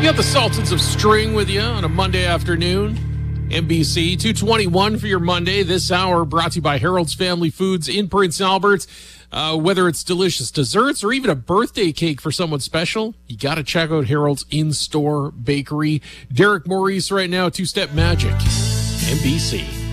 You got the Sultans of String with you on a Monday afternoon. NBC 221 for your Monday. This hour brought to you by Harold's Family Foods in Prince Albert. Whether it's delicious desserts or even a birthday cake for someone special, you got to check out Harold's in-store bakery. Derek Maurice right now, Two Step Magic, NBC.